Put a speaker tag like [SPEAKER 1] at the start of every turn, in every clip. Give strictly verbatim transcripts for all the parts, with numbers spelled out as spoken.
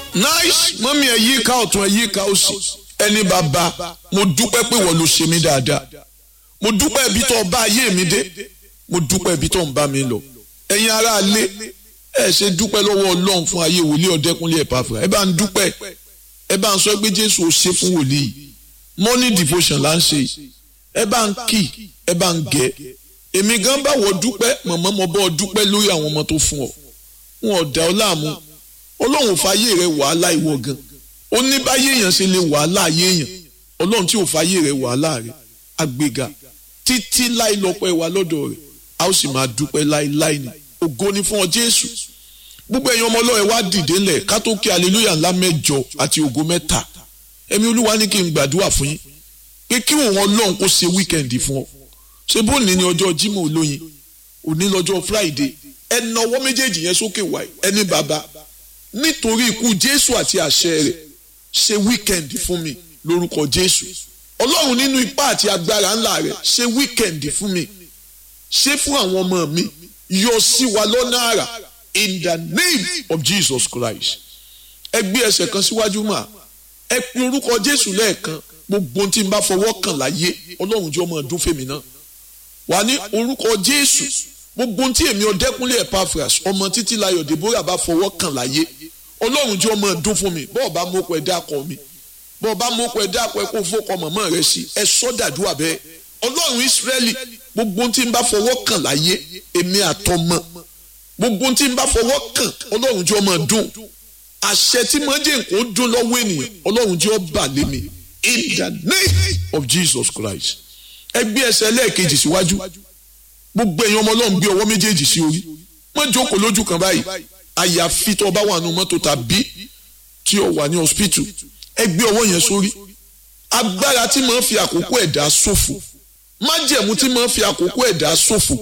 [SPEAKER 1] nice mọ́mí ẹ̀ yí ká ọ̀tún ẹ̀ yí ká òsì ẹni bàbá mo dúpẹ́ pé wọ́n ló ṣe mí dáadáa mo dúpẹ́ ibi tó bá ayé mi dé mo dúpẹ́ ibi tó ń bá mi lọ ẹ̀yin ará ilé ẹ ṣe dúpẹ́ lọ́wọ́ Ọlọ́run fún ayé wòlíì Ọ̀dẹ́kúnlé Epafra ẹ bá ń dúpẹ́ ẹ bá ń sọ pé Jésù ò ṣe fún wòlíì morning devotion là ń ṣe ẹ bá ń kì ẹ bá ń gẹ èmi gan bá wọ dúpẹ́ mọ̀mọ́ mo bọ́ dúpẹ́ lórí àwọn ọmọ tó fún ọ wọn ò dá ọ láàmú Ọlọ́run fàyè rẹ wàhálà ìwọ gan ó ní báyé èèyàn ṣe lè wàhálà ayé èèyàn Ọlọ́run tí ò fàyè rẹ wàhálà rẹ àgbéga títí láì lọ́pẹ́ wa lọ́dọ̀ rẹ̀ a ó sì máa dúpẹ́ láíláí ni ògo ni fún ọ Jésù gbogbo ẹ̀yin ọmọ Ọlọ́run wá dìde ńlẹ̀ ká tó kí hallelujah ńlá mẹ́jọ àti ògo mẹ́ta ẹ̀mí Olúwa ní kí n gbàdúrà fún yín pé kí òun Ọlọ́run kó ṣe wíkẹ̀ndì fún ọ ṣé bóòní ni ọjọ́ Jímọ̀ olóyin òní lọ́jọ́ Friday ẹ na ọwọ́ méjèèjì yẹn sókè wáyé ẹni bàbá nítorí ikú Jésù àti àṣẹ rẹ̀ ṣe wíkẹ̀ndì fún mi lórúkọ Jésù Ọlọ́run nínú ipá àti agbára ńlá rẹ̀ ṣe wíkẹ̀ndì fún mi ṣe fún àwọn ọmọ mi yọ sí wa lọ́nà àrà in the name of Jesus Christ ẹ gbé ẹsẹ̀ kan síwájú mà ẹ pe orúkọ Jésù lẹ́ẹ̀kan gbogbo tí n bá fọwọ́ kàn láyé Ọlọ́run jẹ́ ọmọ ọdún fèmí náà wà ní orúkọ Jésù gbogbo tí èmi Ọ̀dẹ́kúnlé Epafra ọmọ Títílayọ̀ Deborah bá fọwọ́ kàn láyé Ọlọ́run jẹ́ ọmọ ọdún fún mi bọ́ọ̀ bá mọ́kọ ẹ̀ dákọ̀ mi bọ́ọ̀ bá mọ́kọ ẹ̀ dákọ̀ ẹ̀ kó fọ́kọ mọ̀mọ́ rẹ̀ sí ẹ sọ́dàdúrà bẹ́ẹ̀ Ọlọ́run Ísírẹ́lì gbogbo tí n bá fọwọ́ kàn láyé èmi àtọmọ gbogbo tí n bá fọwọ́ kàn Ọlọ́run jẹ́ ọmọ ọdún àṣẹ tí mo jẹ́ nǹkan dún lọ́wọ́ ènìyàn Ọlọ́run jẹ́ ọba lémi in the name of Jesus Christ ẹ gbé ẹsẹ̀ lẹ́ẹ̀kejì síwájú gbogbo èèyàn ọmọ Ọlọ́run gbé ọwọ́ méjèèjì sí orí má jókòó lójú kan báyìí àyàfi tó bá wà nínú mọ́tò tàbí tí ó wà ní hospital ẹ gbé ọwọ́ yẹn sórí agbára tí máa ń fi àkókò ẹ̀dá ṣòfò májẹ̀mú tí máa ń fi àkókò ẹ̀dá ṣòfò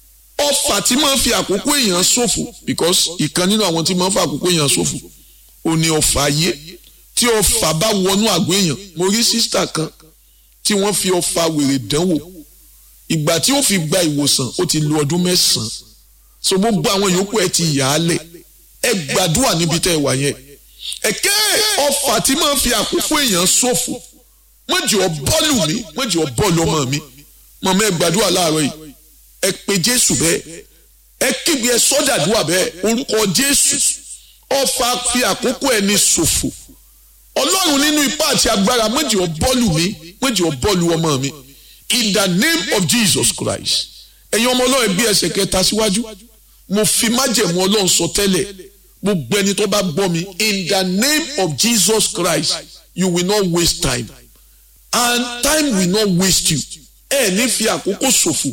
[SPEAKER 1] ọfà tí máa ń fi àkókò èèyàn ṣòfò because ìkan nínú àwọn tí máa ń fi àkókò èèyàn ṣòfò ò ní ọfà ayé tí ọfà bá wọnú àgọ́ èèyàn mo rí sísítà kan tí wọ́n fi ọfà wèrè dánwò ìgbà tí ó fi gba ìwòsàn ó ti lo ọdún mẹ́sàn-án so gbogbo àwọn yòókù ẹ ti yà á lẹ̀ ẹ gbàdúrà níbi tẹ́ ẹ wà yẹn ẹ̀kẹ́ ọfà tí máa ń fi àkókò èèyàn ṣòfò mọ̀jì ọ bọ́ọ̀lù mi mọ̀jì ọ bọ́ọ̀lù ọmọ mi mọ̀mọ́ ẹ gbàdúrà láàárọ̀ yìí ẹ pe Jésù bẹ́ẹ̀ ẹ kígbe ẹ sọ́dàdúrà bẹ́ẹ̀ orúkọ Jésù ọfà fi àkókò ẹni ṣòfò Ọlọ́run nínú ipá àti agbára mọ̀jì ọ bọ́ọ̀lù mi mọ̀jì ọ bọ́ọ̀lù ọmọ mi in the name of Jesus Christ ẹ̀yin ọmọ Ọlọ́run gbé ẹsẹ̀ kẹta síwájú mo fi májẹ̀mú Ọlọ́run sọ tẹ́lẹ̀ gbogbo ẹni tó bá gbọ́ mi in the name of Jesus Christ you will not waste time and time will not waste you ẹ ní fi àkókò ṣòfò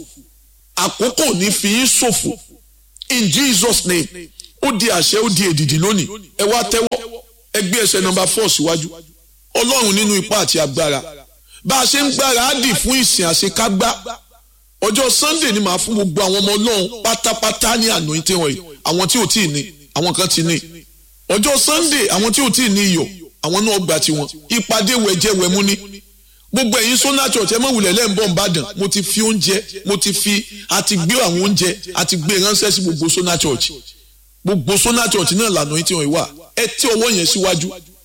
[SPEAKER 1] àkókò ní fi yín ṣòfò in Jesus name ó di àṣẹ ó di èdìdì lónìí ẹ wá tẹ́wọ́ ẹ gbé ẹsẹ̀ nọ́mbà four síwájú Ọlọ́run nínú ipá àti agbára bá a ṣe ń gbára á dì fún ìsìn àṣekágbá ọjọ́ Sunday ni màá fún gbogbo àwọn ọmọ Ọlọ́run pátápátá ní anointing wọ̀nyí àwọn tí ò tí ì ní àwọn kan ti ní ọjọ́ Sunday àwọn tí ò tí ì ní iyọ̀ àwọn náà gbà tiwọn ìpàdé wẹ̀jẹ̀ wẹ̀mú ní gbogbo ẹ̀yin Sona Church ẹ mọ̀ wulẹ̀ lẹ́ǹbọ̀ Ìbàdàn mo ti fi oúnjẹ mo ti fi àti gbé àwọn oúnjẹ àti gbé ránṣẹ́ sí gbogbo Sona Church gbogbo Sona Church náà lànà yín tí wọ́n wà ẹ tí ọwọ́ yẹn síwájú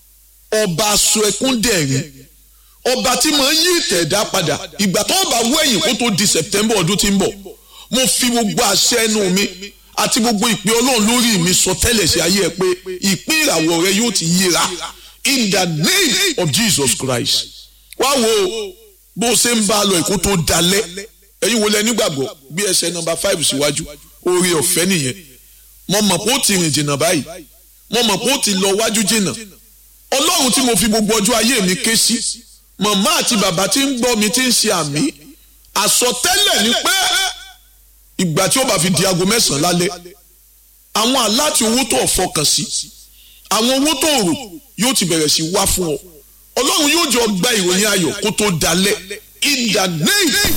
[SPEAKER 1] ọba aṣọ ẹkún dẹ̀rín ọba tí mo ń yí ìtẹ̀dá padà ìgbà tó bá wẹ̀yìn kó tó di September ọdún tí ń bọ̀ mo fi gbogbo àṣẹ ẹnu mi àti gbogbo ìpè Ọlọ́run lórí mi sọ tẹ́lẹ̀ sí ayé ẹ pé ìpín ìràwọ̀ rẹ yóò ti yíra in the name of Jesus Christ wá wo bó ṣe ń bá a lọ ìkó tó dalẹ̀ ẹ̀yin wo lẹ nígbàgbọ́ bí ẹsẹ̀ nọ́mbà five síwájú oore ọ̀fẹ́ nìyẹn mo mọ̀ pé ó ti rìn jìnnà báyìí mo mọ̀ pé ó ti lọ wájú jìnnà Ọlọ́run tí mo fi gbogbo ọjọ́ ayé mi ké sí màmá àti bàbá tí ń gbọ́ mi tí ń ṣe àmì àsọtẹ́lẹ̀ ni pé ìgbà tí ó bá fi di aago mẹ́sàn-án lálẹ́ àwọn aláti owó tó fọkàn sí àwọn owó tó rò yóò ti bẹ̀rẹ̀ sí wá fún ọ Ọlọ́run yóò jọ gba ìròyìn ayọ̀ kó tó dalẹ̀ in the name